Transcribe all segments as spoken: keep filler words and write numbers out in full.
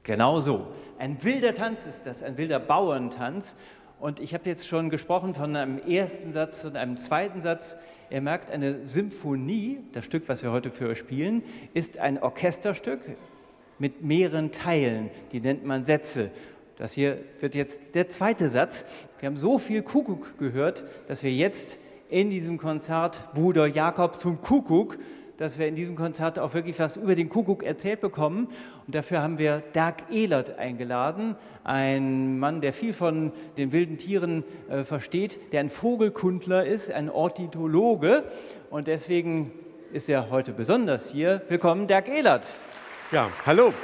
Genau so. Ein wilder Tanz ist das, ein wilder Bauerntanz. Und ich habe jetzt schon gesprochen von einem ersten Satz und einem zweiten Satz. Ihr merkt, eine Symphonie, das Stück, was wir heute für euch spielen, ist ein Orchesterstück mit mehreren Teilen. Die nennt man Sätze. Das hier wird jetzt der zweite Satz. Wir haben so viel Kuckuck gehört, dass wir jetzt in diesem Konzert Bruder Jakob zum Kuckuck, dass wir in diesem Konzert auch wirklich was über den Kuckuck erzählt bekommen. Und dafür haben wir Dag Elert eingeladen, ein Mann, der viel von den wilden Tieren äh, versteht, der ein Vogelkundler ist, ein Ornithologe. Und deswegen ist er heute besonders hier. Willkommen, Dag Elert. Ja, hallo.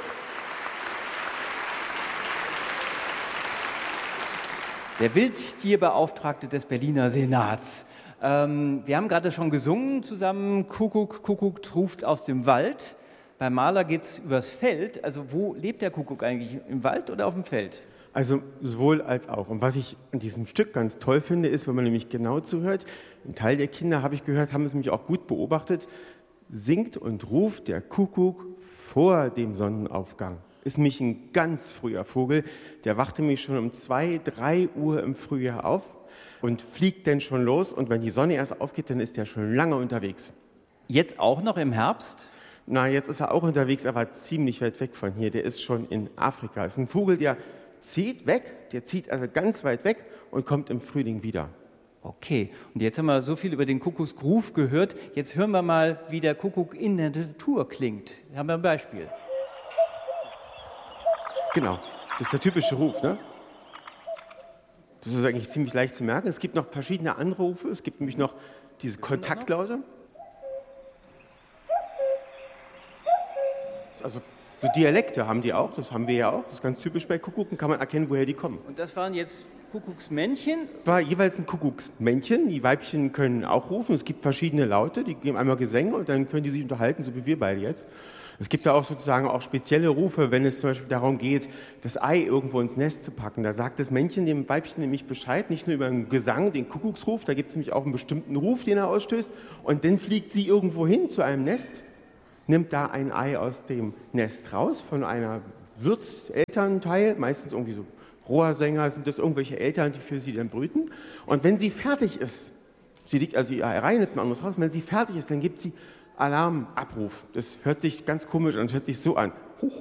Der Wildtierbeauftragte des Berliner Senats. Ähm, wir haben gerade schon gesungen zusammen, Kuckuck, Kuckuck ruft aus dem Wald. Beim Maler geht es übers Feld. Also wo lebt der Kuckuck eigentlich, im Wald oder auf dem Feld? Also sowohl als auch. Und was ich an diesem Stück ganz toll finde, ist, wenn man nämlich genau zuhört, ein Teil der Kinder, habe ich gehört, haben es nämlich auch gut beobachtet, singt und ruft der Kuckuck vor dem Sonnenaufgang. Ist nämlich ein ganz früher Vogel, der wachte mich schon um zwei, drei Uhr im Frühjahr auf und fliegt dann schon los. Und wenn die Sonne erst aufgeht, dann ist er schon lange unterwegs. Jetzt auch noch im Herbst? Na, jetzt ist er auch unterwegs, aber ziemlich weit weg von hier. Der ist schon in Afrika. Ist ein Vogel, der zieht weg, der zieht also ganz weit weg und kommt im Frühling wieder. Okay, und jetzt haben wir so viel über den Kuckucksruf gehört. Jetzt hören wir mal, wie der Kuckuck in der Natur klingt. Haben wir ein Beispiel? Genau, das ist der typische Ruf, ne? Das ist eigentlich ziemlich leicht zu merken. Es gibt noch verschiedene andere Rufe. Es gibt nämlich noch diese Kontaktlaute. Also so Dialekte haben die auch, das haben wir ja auch. Das ist ganz typisch bei Kuckucken, kann man erkennen, woher die kommen. Und das waren jetzt Kuckucksmännchen? War jeweils ein Kuckucksmännchen. Die Weibchen können auch rufen. Es gibt verschiedene Laute, die geben einmal Gesänge und dann können die sich unterhalten, so wie wir beide jetzt. Es gibt da auch sozusagen auch spezielle Rufe, wenn es zum Beispiel darum geht, das Ei irgendwo ins Nest zu packen. Da sagt das Männchen dem Weibchen nämlich Bescheid, nicht nur über den Gesang, den Kuckucksruf, da gibt es nämlich auch einen bestimmten Ruf, den er ausstößt. Und dann fliegt sie irgendwo hin zu einem Nest, nimmt da ein Ei aus dem Nest raus von einer Wirtselternteil, meistens irgendwie so Rohrsänger, sind das irgendwelche Eltern, die für sie dann brüten. Und wenn sie fertig ist, sie legt also ihr Ei rein, nimmt ein anderes raus, wenn sie fertig ist, dann gibt sie Alarmabruf. Das hört sich ganz komisch an, das hört sich so an.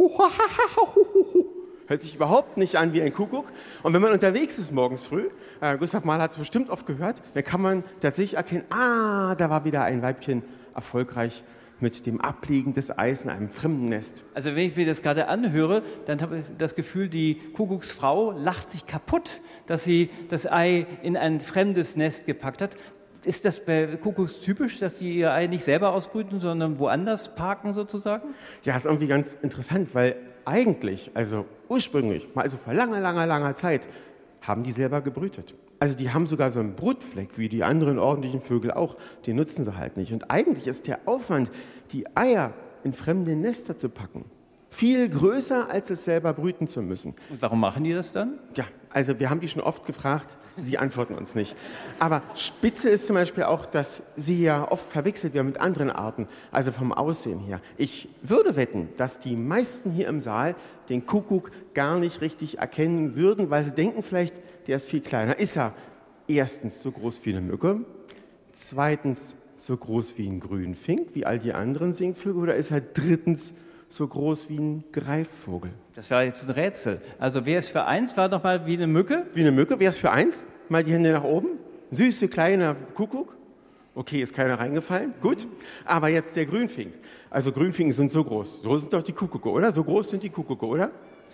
Hört sich überhaupt nicht an wie ein Kuckuck. Und wenn man unterwegs ist morgens früh, äh, Gustav Mahler hat es bestimmt oft gehört, dann kann man tatsächlich erkennen, ah, da war wieder ein Weibchen erfolgreich mit dem Ablegen des Eis in einem fremden Nest. Also wenn ich mir das gerade anhöre, dann habe ich das Gefühl, die Kuckucksfrau lacht sich kaputt, dass sie das Ei in ein fremdes Nest gepackt hat. Ist das bei Kuckucks typisch, dass sie ihr Ei nicht selber ausbrüten, sondern woanders parken sozusagen? Ja, ist irgendwie ganz interessant, weil eigentlich, also ursprünglich, mal also vor langer, langer, langer Zeit, haben die selber gebrütet. Also die haben sogar so einen Brutfleck, wie die anderen ordentlichen Vögel auch, den nutzen sie halt nicht. Und eigentlich ist der Aufwand, die Eier in fremde Nester zu packen, viel größer, als es selber brüten zu müssen. Und warum machen die das dann? Ja, also wir haben die schon oft gefragt, sie antworten uns nicht. Aber spitze ist zum Beispiel auch, dass sie ja oft verwechselt werden mit anderen Arten, also vom Aussehen her. Ich würde wetten, dass die meisten hier im Saal den Kuckuck gar nicht richtig erkennen würden, weil sie denken vielleicht, der ist viel kleiner. Ist er erstens so groß wie eine Mücke, zweitens so groß wie ein Grünfink, wie all die anderen Singvögel, oder ist er drittens so groß wie ein Greifvogel? Das war jetzt ein Rätsel. Also wer ist für eins, war doch mal wie eine Mücke? Wie eine Mücke, wer ist für eins? Mal die Hände nach oben. Süße, kleiner Kuckuck. Okay, ist keiner reingefallen. Gut. Aber jetzt der Grünfink. Also Grünfinken sind so groß. So sind doch die Kuckucke, oder? So groß sind die Kuckucke, oder?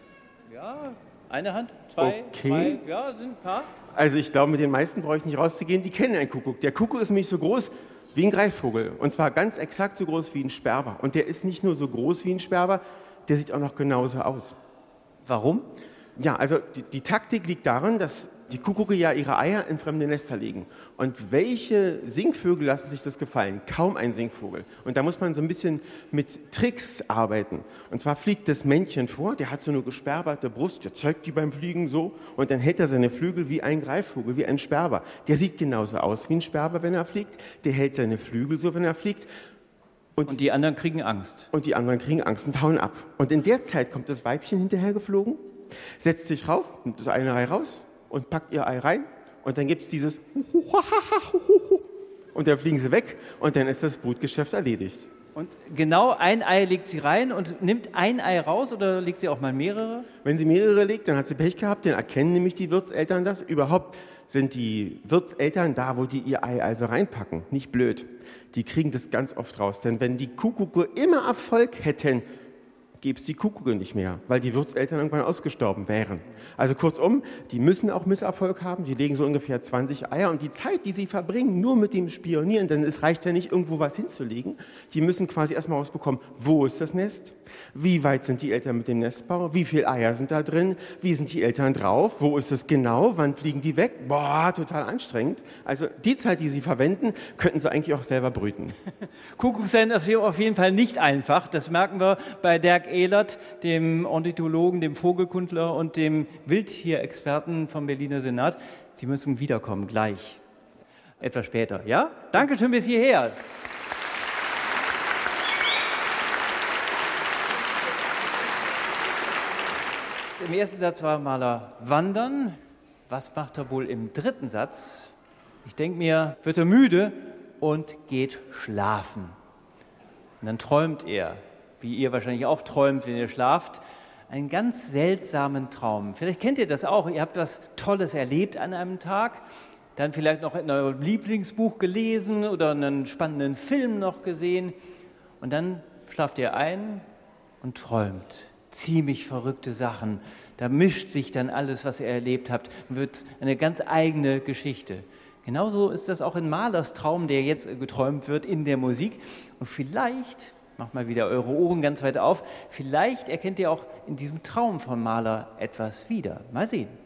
Ja, eine Hand, zwei, okay. drei, ja, sind ein paar. Also ich glaube, mit den meisten brauche ich nicht rauszugehen, die kennen einen Kuckuck. Der Kuckuck ist nämlich so groß wie ein Greifvogel. Und zwar ganz exakt so groß wie ein Sperber. Und der ist nicht nur so groß wie ein Sperber, der sieht auch noch genauso aus. Warum? Ja, also die, die Taktik liegt darin, dass die Kuckucke ja ihre Eier in fremde Nester legen. Und welche Singvögel lassen sich das gefallen? Kaum ein Singvogel. Und da muss man so ein bisschen mit Tricks arbeiten. Und zwar fliegt das Männchen vor, der hat so eine gesperberte Brust, der zeigt die beim Fliegen so, und dann hält er seine Flügel wie ein Greifvogel, wie ein Sperber. Der sieht genauso aus wie ein Sperber, wenn er fliegt. Der hält seine Flügel so, wenn er fliegt. Und, und die anderen kriegen Angst. Und die anderen kriegen Angst und hauen ab. Und in der Zeit kommt das Weibchen hinterhergeflogen, setzt sich rauf, nimmt das eine Ei raus und packt ihr Ei rein. Und dann gibt es dieses und dann fliegen sie weg und dann ist das Brutgeschäft erledigt. Und genau ein Ei legt sie rein und nimmt ein Ei raus oder legt sie auch mal mehrere? Wenn sie mehrere legt, dann hat sie Pech gehabt, dann erkennen nämlich die Wirtseltern das. Überhaupt sind die Wirtseltern da, wo die ihr Ei also reinpacken. Nicht blöd. Die kriegen das ganz oft raus. Denn wenn die Kuckucke immer Erfolg hätten, gäbe es die Kuckucke nicht mehr, weil die Wirtseltern irgendwann ausgestorben wären. Also kurzum, die müssen auch Misserfolg haben, die legen so ungefähr zwanzig Eier und die Zeit, die sie verbringen, nur mit dem Spionieren, denn es reicht ja nicht, irgendwo was hinzulegen, die müssen quasi erstmal rausbekommen, wo ist das Nest, wie weit sind die Eltern mit dem Nestbau, wie viele Eier sind da drin, wie sind die Eltern drauf, wo ist es genau, wann fliegen die weg, boah, total anstrengend. Also die Zeit, die sie verwenden, könnten sie eigentlich auch selber brüten. Kuckucksein ist auf jeden Fall nicht einfach, das merken wir bei Dirk Ehlert, dem Ornithologen, dem Vogelkundler und dem Wildtierexperten vom Berliner Senat. Sie müssen wiederkommen, gleich. Etwas später, ja? Dankeschön bis hierher. Im ersten Satz war Mahler wandern. Was macht er wohl im dritten Satz? Ich denke mir, wird er müde und geht schlafen. Und dann träumt er, wie ihr wahrscheinlich auch träumt, wenn ihr schlaft, einen ganz seltsamen Traum. Vielleicht kennt ihr das auch. Ihr habt was Tolles erlebt an einem Tag, dann vielleicht noch in eurem Lieblingsbuch gelesen oder einen spannenden Film noch gesehen und dann schlaft ihr ein und träumt ziemlich verrückte Sachen. Da mischt sich dann alles, was ihr erlebt habt, wird eine ganz eigene Geschichte. Genauso ist das auch in Mahlers Traum, der jetzt geträumt wird in der Musik. Und vielleicht, macht mal wieder eure Ohren ganz weit auf, vielleicht erkennt ihr auch in diesem Traum von Mahler etwas wieder. Mal sehen.